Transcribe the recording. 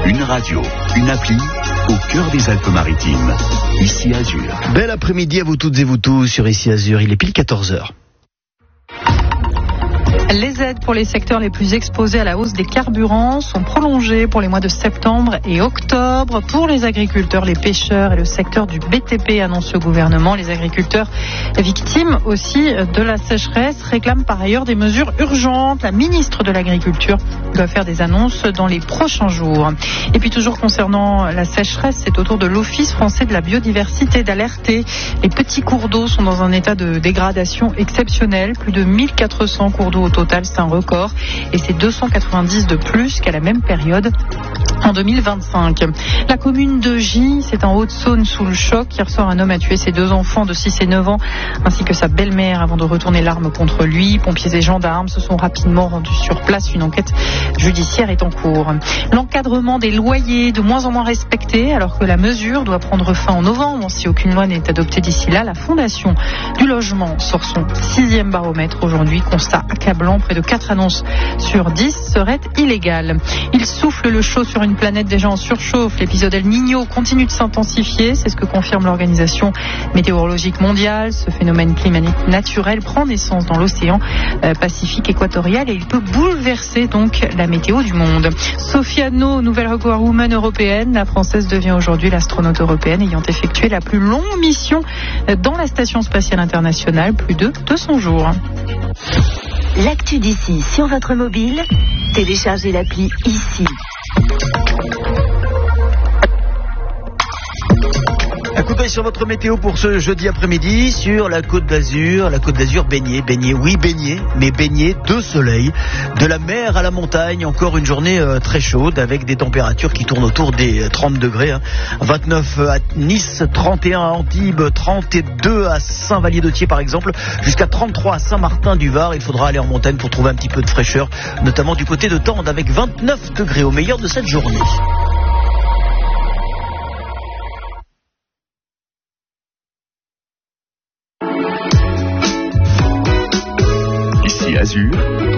Une radio, une appli, au cœur des Alpes-Maritimes. Ici Azur. Bel après-midi à vous toutes et vous tous sur Ici Azur, il est pile 14h. Les aides pour les secteurs les plus exposés à la hausse des carburants sont prolongées pour les mois de septembre et octobre. Pour les agriculteurs, les pêcheurs et le secteur du BTP, annonce le gouvernement. Les agriculteurs victimes aussi de la sécheresse réclament par ailleurs des mesures urgentes. La ministre de l'Agriculture doit faire des annonces dans les prochains jours. Et puis toujours concernant la sécheresse, c'est au tour de l'Office français de la biodiversité d'alerter. Les petits cours d'eau sont dans un état de dégradation exceptionnel. Plus de 1400 cours d'eau au total, c'est un record. Et c'est 290 de plus qu'à la même période en 2025. La commune de Gy, c'est en Haute-Saône sous le choc. Hier soir, un homme a tué ses 2 enfants de 6 et 9 ans, ainsi que sa belle-mère avant de retourner l'arme contre lui. Pompiers et gendarmes se sont rapidement rendus sur place. Une enquête judiciaire est en cours. L'encadrement des loyers de moins en moins respecté, alors que la mesure doit prendre fin en novembre. Si aucune loi n'est adoptée d'ici là, la Fondation du logement sort son 6e baromètre aujourd'hui. Constat accablant, près de 4 annonces sur 10 seraient illégales. Il souffle le chaud sur une planète déjà en surchauffe. L'épisode El Niño continue de s'intensifier. C'est ce que confirme l'Organisation météorologique mondiale. Ce phénomène climatique naturel prend naissance dans l'océan Pacifique équatorial et il peut bouleverser donc la météo du monde. Sophie Anno, nouvelle record woman européenne. La Française devient aujourd'hui l'astronaute européenne ayant effectué la plus longue mission dans la Station spatiale internationale, plus de 200 jours. L'actu d'ici sur votre mobile, téléchargez l'appli Ici. Un coup d'œil sur votre météo pour ce jeudi après-midi sur la Côte d'Azur. La Côte d'Azur baignée, mais baignée de soleil. De la mer à la montagne, encore une journée très chaude avec des températures qui tournent autour des 30 degrés. 29 à Nice, 31 à Antibes, 32 à Saint-Vallier-de-Thiers par exemple, jusqu'à 33 à Saint-Martin-du-Var. Il faudra aller en montagne pour trouver un petit peu de fraîcheur, notamment du côté de Tende avec 29 degrés au meilleur de cette journée. Ici Azur,